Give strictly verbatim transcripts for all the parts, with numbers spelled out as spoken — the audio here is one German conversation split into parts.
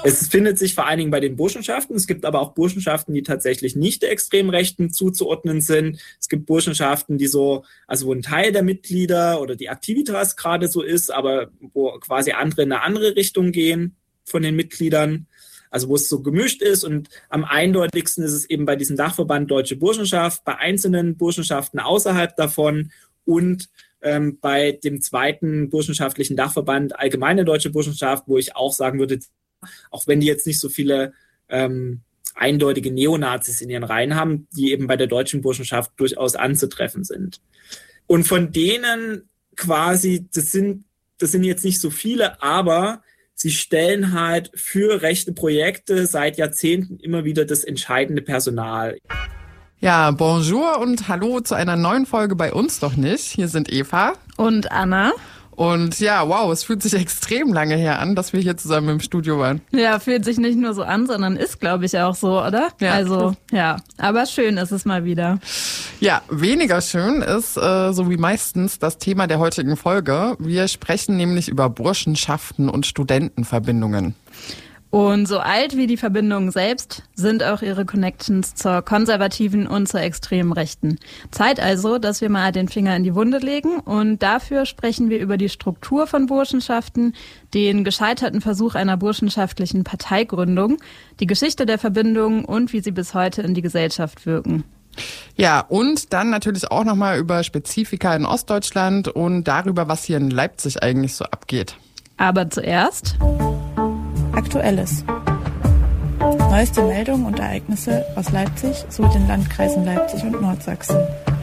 Es findet sich vor allen Dingen bei den Burschenschaften. Es gibt aber auch Burschenschaften, die tatsächlich nicht der extremen Rechten zuzuordnen sind. Es gibt Burschenschaften, die so, also wo ein Teil der Mitglieder oder die Aktivitas gerade so ist, aber wo quasi andere in eine andere Richtung gehen von den Mitgliedern. Also wo es so gemischt ist, und am eindeutigsten ist es eben bei diesem Dachverband Deutsche Burschenschaft, bei einzelnen Burschenschaften außerhalb davon und ähm, bei dem zweiten burschenschaftlichen Dachverband Allgemeine Deutsche Burschenschaft, wo ich auch sagen würde, auch wenn die jetzt nicht so viele ähm, eindeutige Neonazis in ihren Reihen haben, die eben bei der Deutschen Burschenschaft durchaus anzutreffen sind. Und von denen quasi, das sind, das sind jetzt nicht so viele, aber sie stellen halt für rechte Projekte seit Jahrzehnten immer wieder das entscheidende Personal. Ja, bonjour und hallo zu einer neuen Folge bei uns doch nicht. Hier sind Eva und Anna. Und ja, wow, es fühlt sich extrem lange her an, dass wir hier zusammen im Studio waren. Ja, fühlt sich nicht nur so an, sondern ist, glaube ich, auch so, oder? Ja. Also, ja, aber schön ist es mal wieder. Ja, weniger schön ist, äh, so wie meistens, das Thema der heutigen Folge. Wir sprechen nämlich über Burschenschaften und Studentenverbindungen. Und so alt wie die Verbindungen selbst sind auch ihre Connections zur konservativen und zur extremen Rechten. Zeit also, dass wir mal den Finger in die Wunde legen, und dafür sprechen wir über die Struktur von Burschenschaften, den gescheiterten Versuch einer burschenschaftlichen Parteigründung, die Geschichte der Verbindungen und wie sie bis heute in die Gesellschaft wirken. Ja, und dann natürlich auch nochmal über Spezifika in Ostdeutschland und darüber, was hier in Leipzig eigentlich so abgeht. Aber zuerst Aktuelles. Neueste Meldungen und Ereignisse aus Leipzig sowie den Landkreisen Leipzig und Nordsachsen.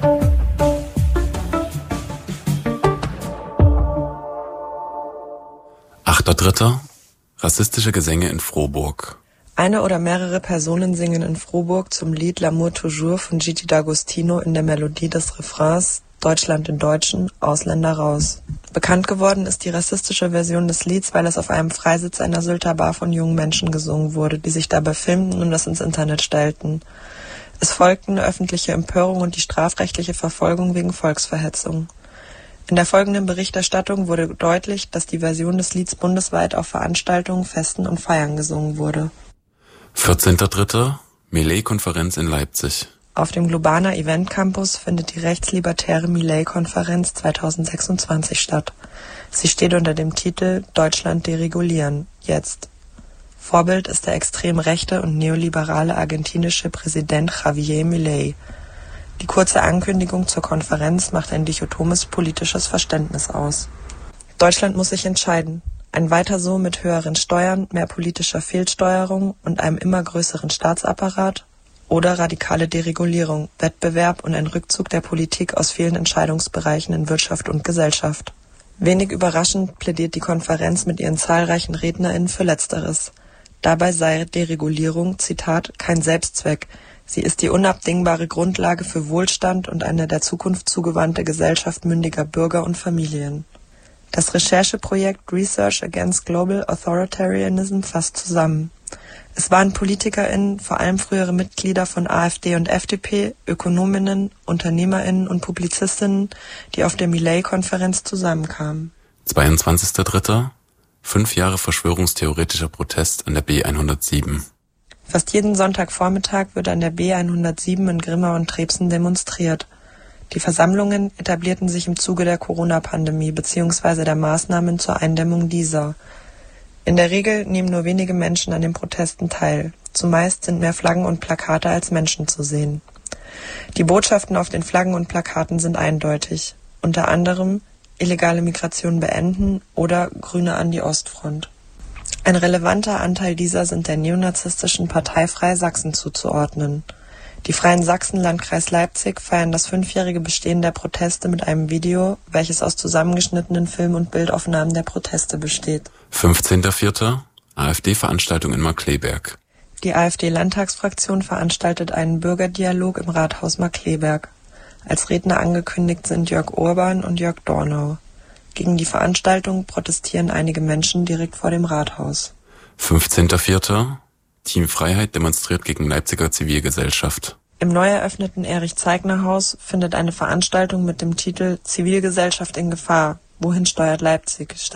achter dritter Rassistische Gesänge in Frohburg. Eine oder mehrere Personen singen in Frohburg zum Lied L'amour toujours von Gigi D'Agostino in der Melodie des Refrains Deutschland den Deutschen, Ausländer raus. Bekannt geworden ist die rassistische Version des Lieds, weil es auf einem Freisitz einer Sylter Bar von jungen Menschen gesungen wurde, die sich dabei filmten und es ins Internet stellten. Es folgten öffentliche Empörung und die strafrechtliche Verfolgung wegen Volksverhetzung. In der folgenden Berichterstattung wurde deutlich, dass die Version des Lieds bundesweit auf Veranstaltungen, Festen und Feiern gesungen wurde. vierzehnter dritter Millet-Konferenz in Leipzig. Auf dem Globana Event Campus findet die rechtslibertäre Millet-Konferenz zweitausendsechsundzwanzig statt. Sie steht unter dem Titel Deutschland deregulieren, jetzt. Vorbild ist der extrem rechte und neoliberale argentinische Präsident Javier Milei. Die kurze Ankündigung zur Konferenz macht ein dichotomes politisches Verständnis aus. Deutschland muss sich entscheiden. Ein Weiter so mit höheren Steuern, mehr politischer Fehlsteuerung und einem immer größeren Staatsapparat oder radikale Deregulierung, Wettbewerb und ein Rückzug der Politik aus vielen Entscheidungsbereichen in Wirtschaft und Gesellschaft. Wenig überraschend plädiert die Konferenz mit ihren zahlreichen RednerInnen für Letzteres. Dabei sei Deregulierung, Zitat, kein Selbstzweck. Sie ist die unabdingbare Grundlage für Wohlstand und eine der Zukunft zugewandte Gesellschaft mündiger Bürger und Familien. Das Rechercheprojekt Research Against Global Authoritarianism fasst zusammen. Es waren PolitikerInnen, vor allem frühere Mitglieder von AfD und F D P, ÖkonomInnen, UnternehmerInnen und PublizistInnen, die auf der Millet-Konferenz zusammenkamen. zweiundzwanzigster dritter Fünf Jahre verschwörungstheoretischer Protest an der B hundertsieben. Fast jeden Sonntagvormittag wird an der B hundertsieben in Grimma und Trebsen demonstriert. Die Versammlungen etablierten sich im Zuge der Corona-Pandemie bzw. der Maßnahmen zur Eindämmung dieser. In der Regel nehmen nur wenige Menschen an den Protesten teil. Zumeist sind mehr Flaggen und Plakate als Menschen zu sehen. Die Botschaften auf den Flaggen und Plakaten sind eindeutig. Unter anderem illegale Migration beenden oder Grüne an die Ostfront. Ein relevanter Anteil dieser sind der neonazistischen Partei Freie Sachsen zuzuordnen. Die Freien Sachsen Landkreis Leipzig feiern das fünfjährige Bestehen der Proteste mit einem Video, welches aus zusammengeschnittenen Film- und Bildaufnahmen der Proteste besteht. fünfzehnter vierter AfD-Veranstaltung in Markkleeberg. Die AfD-Landtagsfraktion veranstaltet einen Bürgerdialog im Rathaus Markkleeberg. Als Redner angekündigt sind Jörg Urban und Jörg Dornau. Gegen die Veranstaltung protestieren einige Menschen direkt vor dem Rathaus. fünfzehnter vierter Team Freiheit demonstriert gegen Leipziger Zivilgesellschaft. Im neu eröffneten Erich-Zeigner-Haus findet eine Veranstaltung mit dem Titel Zivilgesellschaft in Gefahr. Wohin steuert Leipzig statt.